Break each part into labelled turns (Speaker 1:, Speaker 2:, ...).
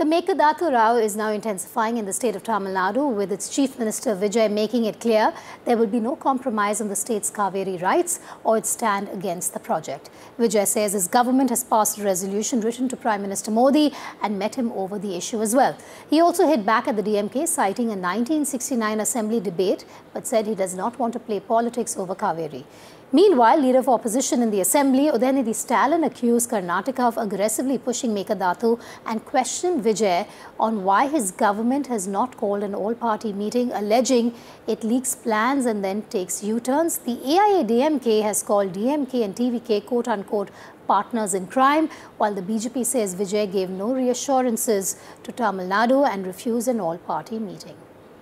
Speaker 1: The Mekadatu row is now intensifying in the state of Tamil Nadu, with its Chief Minister Vijay making it clear there will be no compromise on the state's Kaveri rights or its stand against the project. Vijay says his government has passed a resolution written to Prime Minister Modi and met him over the issue as well. He also hit back at the DMK, citing a 1969 assembly debate, but said he does not want to play politics over Kaveri. Meanwhile, leader of opposition in the assembly, Udayanidhi Stalin, accused Karnataka of aggressively pushing Mekadatu and questioned Vijay on why his government has not called an all-party meeting, alleging it leaks plans and then takes U-turns. The AIA-DMK has called DMK and TVK quote-unquote partners in crime, while the BJP says Vijay gave no reassurances to Tamil Nadu and refused an all-party meeting.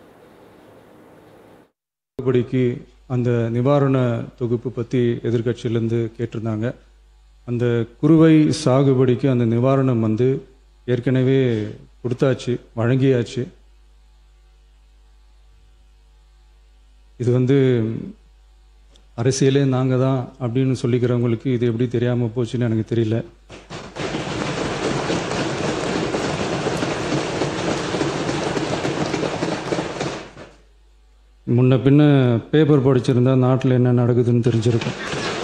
Speaker 2: அந்த நிவாரண தொகுப்பு பற்றி எதிர்க்கட்சியிலேருந்து கேட்டிருந்தாங்க. அந்த குறுவை சாகுபடிக்கு அந்த நிவாரணம் ஏற்கனவே கொடுத்தாச்சு, வழங்கியாச்சு. இது அரசியலே நாங்கள் தான் அப்படின்னு சொல்லிக்கிறவங்களுக்கு இது எப்படி தெரியாமல் போச்சுன்னு எனக்கு தெரியல. முன்ன பின்ன பேப்பர் படிச்சிருந்தா நாட்டில் என்ன நடக்குதுன்னு தெரிஞ்சிருக்கும்.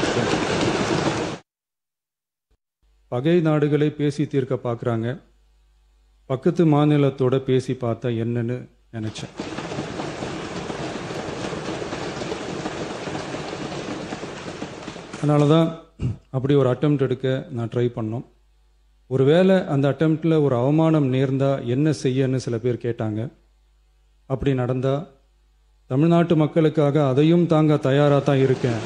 Speaker 2: பகை நாடுகளை பேசி தீர்க்க பார்க்குறாங்க, பக்கத்து மாநிலத்தோட பேசி பார்த்தா என்னன்னு நினச்சேன். அதனால தான் அப்படி ஒரு அட்டெம்ப்ட் எடுக்க நான் ட்ரை பண்ணோம். ஒருவேளை அந்த அட்டெம்ப்டில் ஒரு அவமானம் நேர்ந்தால் என்ன செய்யன்னு சில பேர் கேட்டாங்க. அப்படி நடந்தால் தமிழ்நாட்டு மக்களுக்காக அதையும் தாங்க தயாராக தான் இருக்கேன்.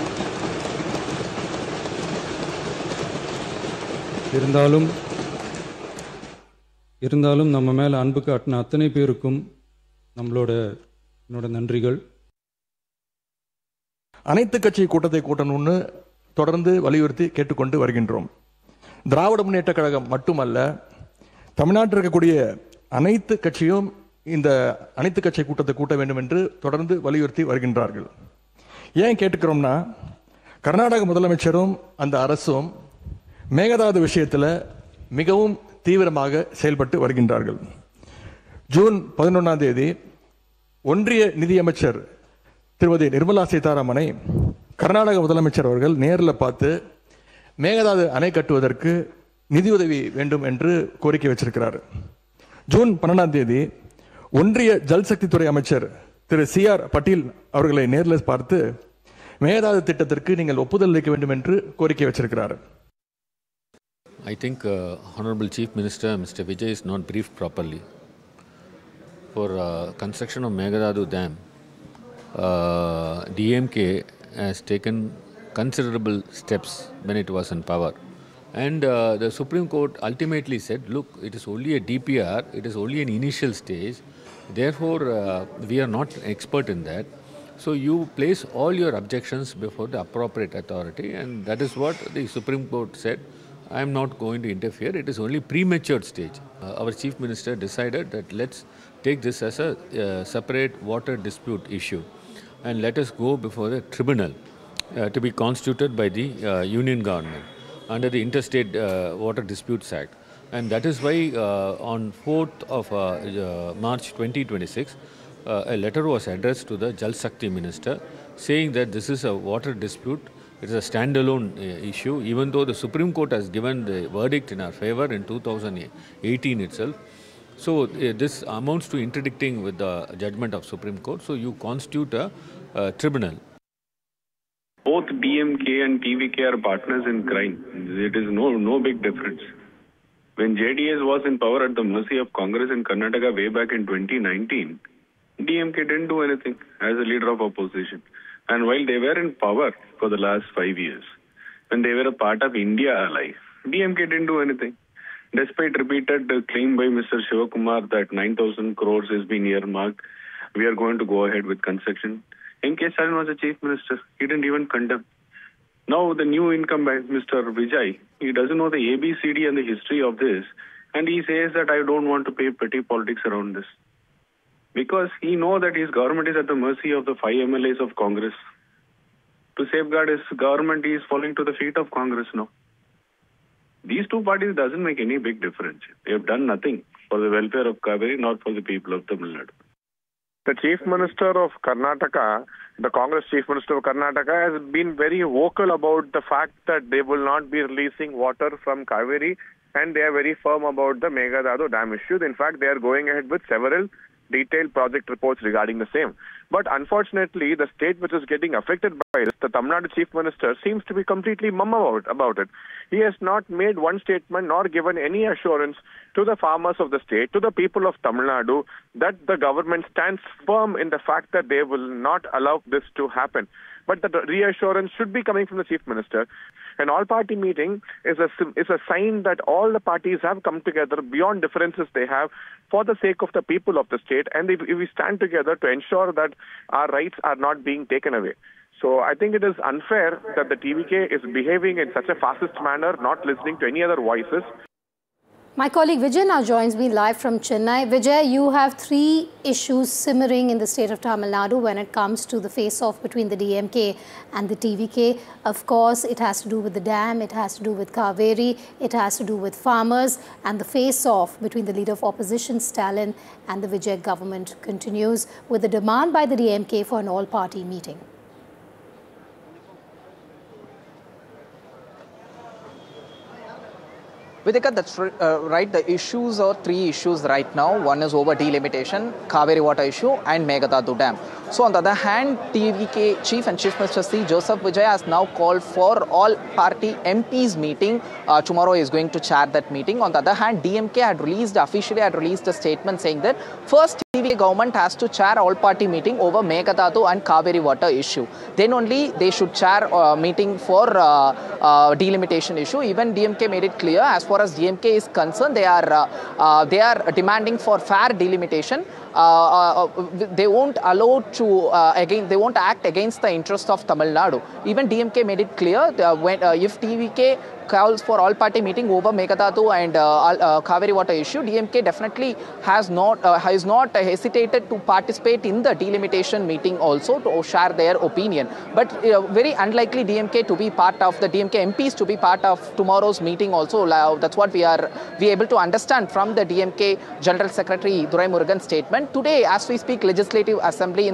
Speaker 2: இருந்தாலும் நம்ம மேலே அன்பு காட்டின அத்தனை பேருக்கும் என்னோட நன்றிகள்.
Speaker 3: அனைத்து கட்சி கூட்டத்தை கூட்டணும்னு தொடர்ந்து வலியுறுத்தி கேட்டுக்கொண்டு வருகின்றோம். திராவிட முன்னேற்ற கழகம் மட்டுமல்ல, தமிழ்நாட்டில் இருக்கக்கூடிய அனைத்து கட்சியும் இந்த அனைத்து கட்சி கூட்டத்தை கூட்ட வேண்டும் என்று தொடர்ந்து வலியுறுத்தி வருகின்றார்கள். ஏன் கேட்டுக்கிறோம்னா, கர்நாடக முதலமைச்சரும் அந்த அரசும் மேகதாது விஷயத்தில் மிகவும் தீவிரமாக செயல்பட்டு வருகின்றார்கள். ஜூன் 11 ஒன்றிய நிதியமைச்சர் திருமதி நிர்மலா சீதாராமனை கர்நாடக முதலமைச்சர் அவர்கள் நேரில் பார்த்து மேகதாது அணை கட்டுவதற்கு நிதியுதவி வேண்டும் என்று கோரிக்கை வச்சிருக்கிறார். ஜூன் 12 ஒன்றிய ஜல்சக்தி துறை அமைச்சர் திரு CR பட்டீல் அவர்களை நேரில் பார்த்து மேகதாது திட்டத்திற்கு நீங்கள் ஒப்புதல் அளிக்க வேண்டும் என்று கோரிக்கை வச்சிருக்கிறார்.
Speaker 4: I think Honorable Chief Minister Mr. Vijay is not briefed properly. For construction of Meghadattu Dam, DMK has taken considerable steps when it was in power. And the Supreme Court ultimately said, look, it is only a DPR, it is only an initial stage, therefore we are not expert in that. So you place all your objections before the appropriate authority, and that is what the Supreme Court said. I am not going to interfere, it is only premature stage. Our Chief Minister decided that let's take this as a separate water dispute issue and let us go before the tribunal to be constituted by the Union government under the Interstate Water Disputes Act. And that is why on 4th of March 2026, a letter was addressed to the Jal Shakti Minister saying that this is a water dispute, it is a standalone issue, even though the Supreme Court has given the verdict in our favor in 2018 itself. So this amounts to interdicting with the judgment of Supreme Court, so you constitute a tribunal.
Speaker 5: Both DMK and TVK are partners in crime. It is no big difference. When JDS was in power at the mercy of Congress in Karnataka way back in 2019, DMK didn't do anything as a leader of opposition. And while they were in power for the last 5 years, when they were a part of India ally, DMK didn't do anything. Despite repeated claim by Mr. Shivakumar that 9,000 crores has been earmarked, we are going to go ahead with construction. M.K. Stalin was the chief minister. He didn't even condemn. Now the new incumbent, Mr. Vijay, he doesn't know the ABCD and the history of this, and he says that I don't want to pay petty politics around this. Because he knows that his government is at the mercy of the 5 MLAs of Congress. To safeguard his government, he is falling to the feet of Congress now. These two parties doesn't make any big difference. They have done nothing for the welfare of Kaveri, not for the people of Tamil Nadu.
Speaker 6: The Chief Minister of Karnataka, the Congress Chief Minister of Karnataka, has been very vocal about the fact that they will not be releasing water from Kaveri, and they are very firm about the Meghadattu Dam issue. In fact, they are going ahead with several detailed project reports regarding the same. But unfortunately, the state which is getting affected by this, the Tamil Nadu Chief Minister, seems to be completely mum about it. He has not made one statement nor given any assurance to the farmers of the state, to the people of Tamil Nadu, that the government stands firm in the fact that they will not allow this to happen. But the reassurance should be coming from the Chief Minister. An all-party meeting is a sign that all the parties have come together beyond differences they have for the sake of the people of the state, and if we stand together to ensure that our rights are not being taken away. So I think it is unfair that the TVK is behaving in such a fascist manner, not listening to any other voices.
Speaker 1: My colleague Vijay now joins me live from Chennai. Vijay, you have three issues simmering in the state of Tamil Nadu when it comes to the face-off between the DMK and the TVK. Of course, it has to do with the dam, it has to do with Kaveri, it has to do with farmers, and the face-off between the leader of opposition, Stalin, and the Vijay government continues with the demand by the DMK for an all-party meeting.
Speaker 7: Vidika, that's right. The issues are three issues right now. One is over delimitation, Kaveri water issue, and Meghadattu Dam. So on the other hand, TVK Chief and Chief Minister C. Joseph Vijay has now called for all party MPs meeting. Tomorrow he is going to chair that meeting. On the other hand, DMK officially had released a statement saying that first TVK government has to chair all party meeting over Meghadattu and Kaveri water issue. Then only they should chair meeting for delimitation issue. Even DMK made it clear, as far as DMK is concerned, they are demanding for fair delimitation. They won't allow to they won't act against the interest of Tamil Nadu. Even DMK made it clear if TVK calls for all-party meeting over Meghadattu and Kaveri water issue, DMK definitely has not hesitated to participate in the delimitation meeting also to share their opinion. But very unlikely DMK to be part of the DMK MPs to be part of tomorrow's meeting also. That's what we able to understand from the DMK General Secretary Duraimurugan's statement. Today, as we speak, in the Legislative Assembly,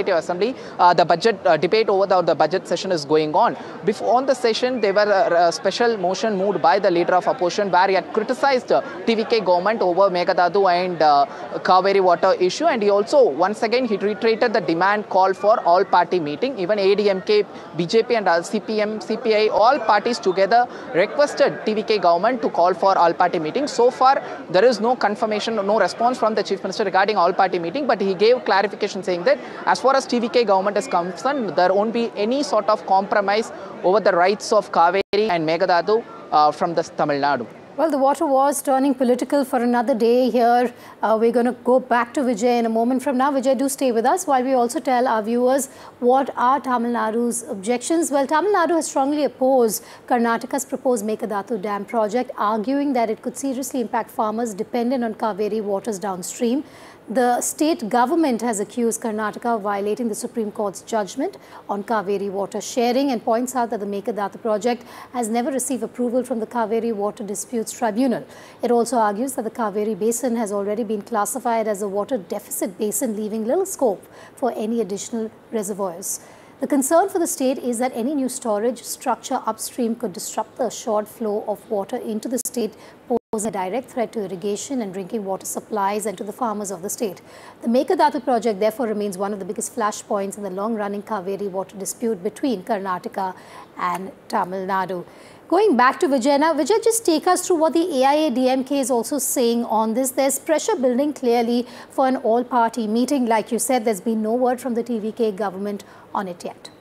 Speaker 7: the budget debate over the budget session is going on. On the session, there were a special motion moved by the leader of opposition where he had criticized TVK government over Meghadattu and Kaveri water issue, and he also once again he reiterated the demand call for all party meeting. Even ADMK, BJP and CPM, CPI, all parties together requested TVK government to call for all party meeting. So far there is no confirmation, no response from the Chief Minister regarding all party meeting, but he gave clarification saying that as far as TVK government is concerned, there won't be any sort of compromise over the rights of Kaveri and Meghadattu from the Tamil Nadu.
Speaker 1: Well, the water war is turning political for another day here. We're going to go back to Vijay in a moment from now. Vijay, do stay with us while we also tell our viewers what are Tamil Nadu's objections. Well, Tamil Nadu has strongly opposed Karnataka's proposed Meghadattu Dam project, arguing that it could seriously impact farmers dependent on Kaveri waters downstream. The state government has accused Karnataka of violating the Supreme Court's judgment on Kaveri water sharing and points out that the Meghadattu project has never received approval from the Kaveri Water Disputes Tribunal. It also argues that the Kaveri Basin has already been classified as a water deficit basin, leaving little scope for any additional reservoirs. The concern for the state is that any new storage structure upstream could disrupt the assured flow of water into the state, posing a direct threat to irrigation and drinking water supplies and to the farmers of the state. The Meghadattu project therefore remains one of the biggest flashpoints in the long-running Kaveri water dispute between Karnataka and Tamil Nadu. Going back to Vijay now, Vijay, just take us through what the AIA-DMK is also saying on this. There's pressure building clearly for an all-party meeting. Like you said, there's been no word from the TVK government on it yet.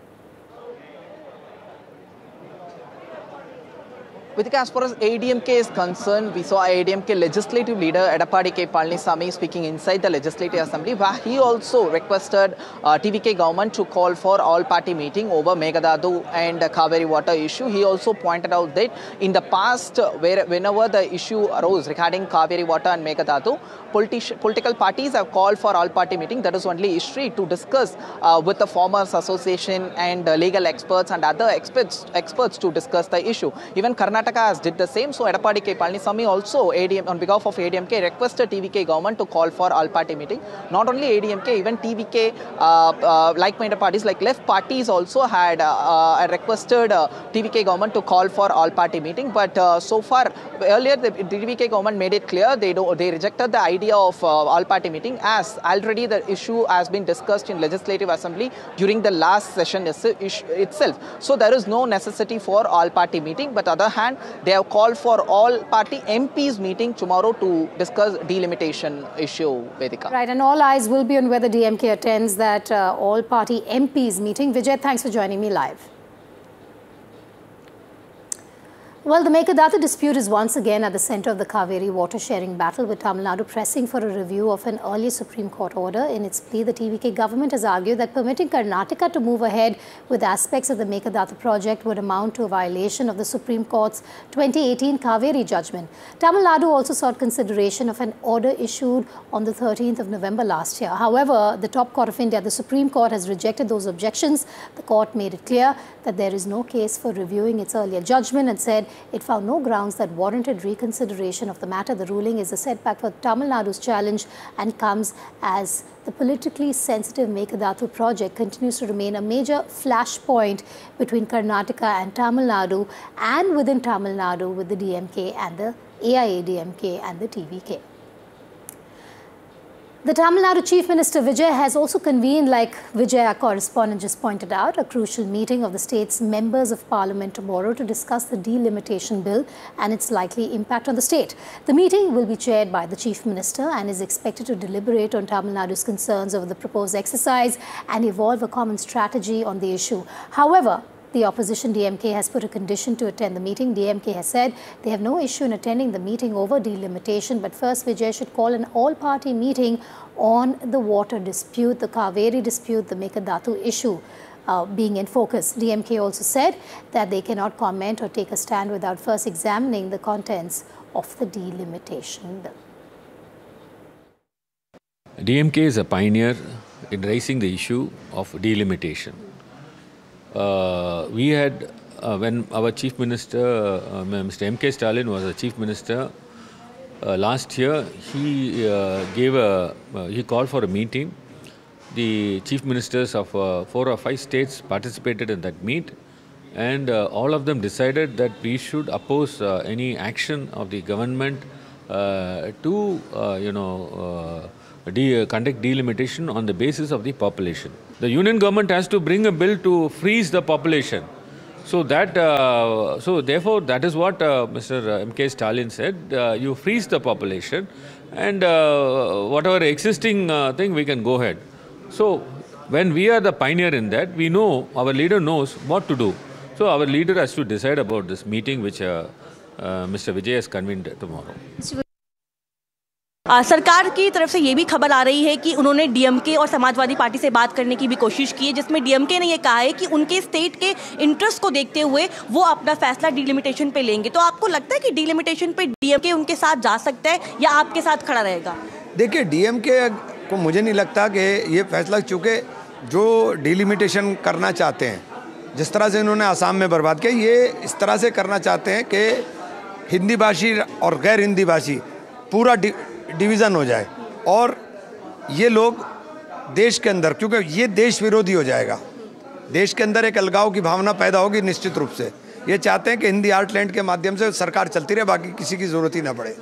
Speaker 7: Vidika, as far as ADMK is concerned, we saw ADMK legislative leader Edappadi K. Palaniswamy speaking inside the Legislative Assembly, where he also requested TVK government to call for all-party meeting over Meghadattu and Kaveri water issue. He also pointed out that in the past, whenever the issue arose regarding Kaveri water and Meghadattu, political parties have called for all-party meeting. That is only history to discuss with the Farmers Association and legal experts and other experts to discuss the issue. Even Karnataka Karnataka has did the same. So Edappadi K. Palaniswamy also on behalf of ADMK requested TVK government to call for all-party meeting. Not only ADMK, even TVK, like-minded parties like left parties also had requested TVK government to call for all-party meeting. But so far, earlier the TVK government made it clear they rejected the idea of all-party meeting, as already the issue has been discussed in Legislative Assembly during the last session itself. So there is no necessity for all-party meeting. But on the other hand, they have called for all-party MPs meeting tomorrow to discuss delimitation issue, Vedika.
Speaker 1: Right, and all eyes will be on whether DMK attends that all-party MPs meeting. Vijay, thanks for joining me live. Well, the Meghadathu dispute is once again at the center of the Kaveri water sharing battle, with Tamil Nadu pressing for a review of an earlier Supreme Court order. In its plea, the TVK government has argued that permitting Karnataka to move ahead with aspects of the Meghadathu project would amount to a violation of the Supreme Court's 2018 Kaveri judgment. Tamil Nadu also sought consideration of an order issued on the 13th of November last year. However, the top court of India, the Supreme Court, has rejected those objections. The court made it clear that there is no case for reviewing its earlier judgment and said it found no grounds that warranted reconsideration of the matter. The ruling is a setback for Tamil Nadu's challenge and comes as the politically sensitive Meghadathu project continues to remain a major flashpoint between Karnataka and Tamil Nadu, and within Tamil Nadu with the DMK and the AIADMK and the TVK. The Tamil Nadu Chief Minister Vijay has also convened, like Vijay, our correspondent, just pointed out, a crucial meeting of the state's members of parliament tomorrow to discuss the delimitation bill and its likely impact on the state. The meeting will be chaired by the Chief Minister and is expected to deliberate on Tamil Nadu's concerns over the proposed exercise and evolve a common strategy on the issue. However, the opposition DMK has put a condition to attend the meeting. DMK has said they have no issue in attending the meeting over delimitation, but first Vijay should call an all-party meeting on the water dispute, the Kaveri dispute, the Meghadathu issue being in focus. DMK also said that they cannot comment or take a stand without first examining the contents of the delimitation bill.
Speaker 4: DMK is a pioneer in raising the issue of delimitation. We had, when our Chief Minister, Mr. M.K. Stalin was the Chief Minister, last year he he called for a meeting. The Chief Ministers of 4 or 5 states participated in that meet, and all of them decided that we should oppose any action of the government to, conduct delimitation on the basis of the population. The union government has to bring a bill to freeze the population. So that, therefore, that is what Mr. M.K. Stalin said. You freeze the population, and whatever existing thing, we can go ahead. So when we are the pioneer in that, we know, our leader knows what to do. So our leader has to decide about this meeting which Mr. Vijay has convened tomorrow.
Speaker 8: सरकार की तरफ से ये भी खबर आ रही है कि उन्होंने डीएमके और समाजवादी पार्टी से बात करने की भी कोशिश की है, जिसमें डीएमके ने ये कहा है कि उनके स्टेट के इंटरेस्ट को देखते हुए वो अपना फैसला डिलिमिटेशन पे लेंगे. तो आपको लगता है कि डिलिमिटेशन पे डीएमके उनके साथ जा सकता है या आपके साथ खड़ा रहेगा?
Speaker 9: देखिए, डीएमके को मुझे नहीं लगता कि ये फैसला, चूँकि जो डिलिमिटेशन करना चाहते हैं, जिस तरह से इन्होंने आसाम में बर्बाद किया, ये इस तरह से करना चाहते हैं कि हिंदी भाषी और गैर हिंदी भाषी पूरा डिवीज़न हो जाए, और ये लोग देश के अंदर, क्योंकि ये देश विरोधी हो जाएगा, देश के अंदर एक अलगाव की भावना पैदा होगी निश्चित रूप से. ये चाहते हैं कि हिंदी आर्टलैंड के माध्यम से सरकार चलती रहे, बाकी किसी की ज़रूरत ही ना पड़े.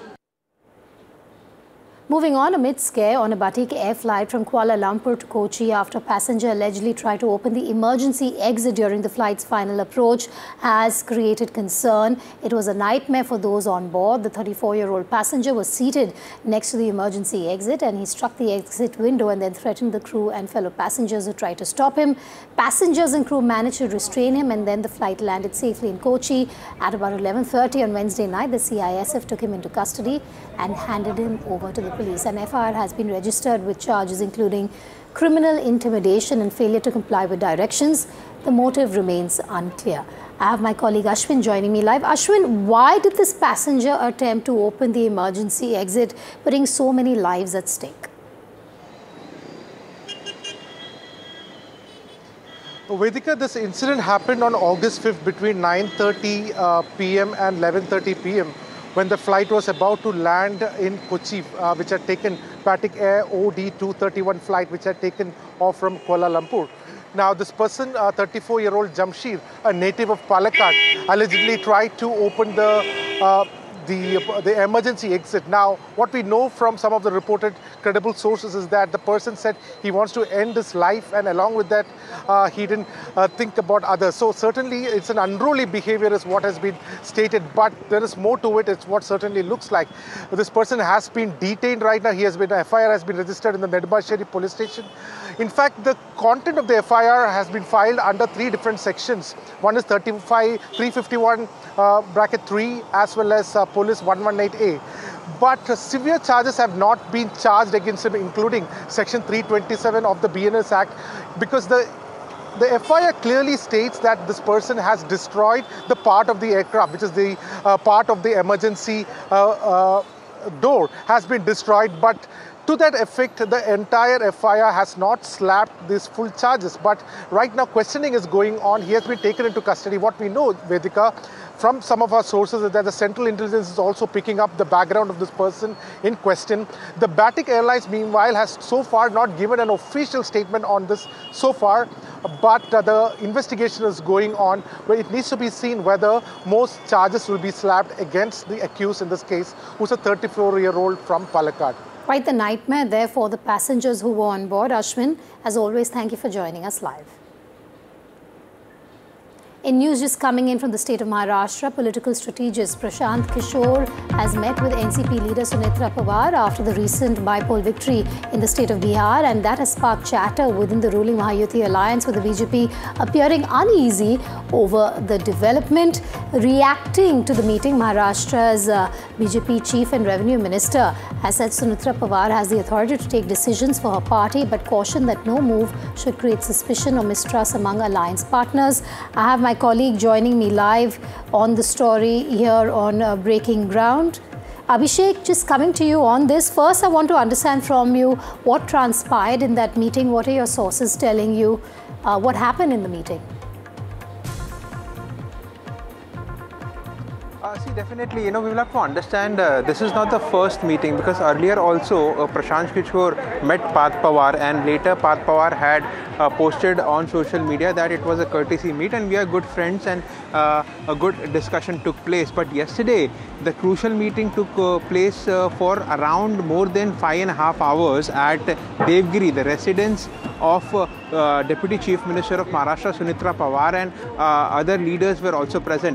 Speaker 1: Moving on, amid scare on a Batik air flight from Kuala Lumpur to Kochi after a passenger allegedly tried to open the emergency exit during the flight's final approach has created concern. It was a nightmare for those on board. The 34-year-old passenger was seated next to the emergency exit, and he struck the exit window and then threatened the crew and fellow passengers who tried to stop him. Passengers and crew managed to restrain him, and then the flight landed safely in Kochi. At about 11:30 on Wednesday night, the CISF took him into custody and handed him over to the police. An FIR has been registered with charges including criminal intimidation and failure to comply with directions. The motive remains unclear. I have my colleague Ashwin joining me live. Ashwin, why did this passenger attempt to open the emergency exit, putting so many lives at stake?
Speaker 10: Vedika, this incident happened on August 5th between 9:30 p.m. and 11:30 p.m. when the flight was about to land in Kochi, which had taken Batik Air OD-231 flight, which had taken off from Kuala Lumpur. Now, this person, 34-year-old Jamshid, a native of Palakkad, allegedly tried to open the emergency exit. Now, what we know from some of the reported credible sources is that the person said he wants to end his life, and along with that, he didn't think about others. So certainly it's an unruly behavior is what has been stated, but there is more to it. It's what certainly looks like. This person has been detained right now. FIR has been registered in the Nedbasheri police station. In fact, the content of the FIR has been filed under 3 different sections. One is 351 bracket 3 as well as police 118A. But severe charges have not been charged against him, including section 327 of the BNS Act, because the FIR clearly states that this person has destroyed the part of the aircraft, which is the part of the emergency door has been destroyed. But to that effect, the entire FIR has not slapped these full charges. But right now, questioning is going on. He has been taken into custody. What we know, Vedika, from some of our sources is that the Central Intelligence is also picking up the background of this person in question. The Batik Airlines, meanwhile, has so far not given an official statement on this so far, but the investigation is going on, where it needs to be seen whether most charges will be slapped against the accused in this case, who's a 34-year-old from Palakkad.
Speaker 1: Quite the nightmare there for the passengers who were on board. Ashwin, as always, thank you for joining us live. In news just coming in from the state of Maharashtra, political strategist Prashant Kishore has met with NCP leader Sunetra Pawar after the recent by-poll victory in the state of Bihar, and that has sparked chatter within the ruling Mahayuti alliance, with the BJP appearing uneasy over the development. Reacting to the meeting, Maharashtra's BJP chief and revenue minister has said Sunetra Pawar has the authority to take decisions for her party, but cautioned that no move should create suspicion or mistrust among alliance partners. I have my colleague joining me live on the story here on Breaking Ground. Abhishek, just coming to you on this. First, I want to understand from you what transpired in that meeting. What are your sources telling you? What happened in the meeting?
Speaker 11: See, definitely, we will have to understand this is not the first meeting, because earlier also Prashant Kishore met Parth Pawar, and later Parth Pawar had posted on social media that it was a courtesy meet and we are good friends, and a good discussion took place. But yesterday, the crucial meeting took place for around more than 5.5 hours at Devgiri, the residence of Deputy Chief Minister of Maharashtra, Sunetra Pawar, and other leaders were also present.